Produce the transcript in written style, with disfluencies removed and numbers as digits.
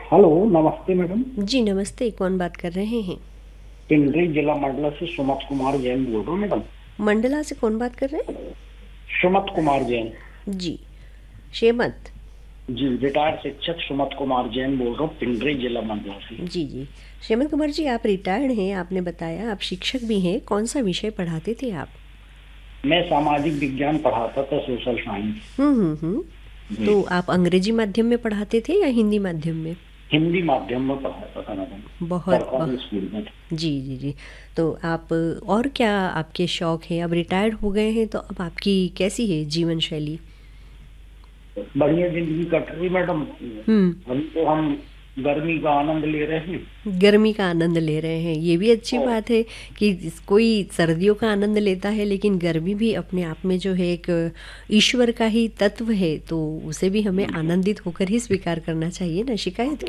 Hello, नमस्ते madam. जी नमस्ते, कौन बात कर रहे हैं? पिंडरी जिला मंडला से सुमत कुमार जैन बोल रहा हूँ मैडम। मंडला से कौन बात कर रहे हैं? सुमत कुमार जैन। जी, शेमत। जी, रिटायर्ड शिक्षक सुमत कुमार जैन बोल रहा हूँ, पिंडरी जिला मंडला से। जी जी। शेमत कुमार जी, आप रिटायर्ड हैं, आपने बताया आप शिक्षक भी हैं। कौन सा विषय पढ़ाते थे आप? मैं सामाजिक विज्ञान पढ़ाता था, सोशल साइंस। हम्म। जी। तो आप अंग्रेजी माध्यम में पढ़ाते थे या हिंदी माध्यम में? हिंदी माध्यम में पढ़ाता था मैडम। बहुत सरकारी स्कूल में। जी जी जी। तो आप और क्या आपके शौक हैं? अब रिटायर्ड हो गए हैं तो अब आपकी कैसी है जीवन शैली? बढ़िया जिंदगी कट रही मैडम। हम्म। अभी तो हम गर्मी का आनंद ले रहे हैं। गर्मी का आनंद ले रहे हैं, ये भी अच्छी और बात है कि कोई सर्दियों का आनंद लेता है, लेकिन गर्मी भी अपने आप में जो है एक ईश्वर का ही तत्व है, तो उसे भी हमें आनंदित होकर ही स्वीकार करना चाहिए ना, शिकायत